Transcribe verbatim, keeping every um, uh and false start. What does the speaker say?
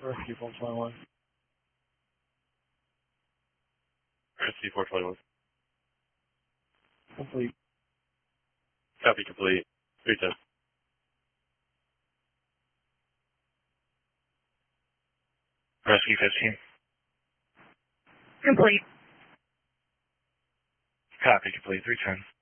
Rescue four twenty-one. Rescue four twenty-one. Complete. Copy complete. three ten. Rescue fifteen. Complete. Copy complete. three ten.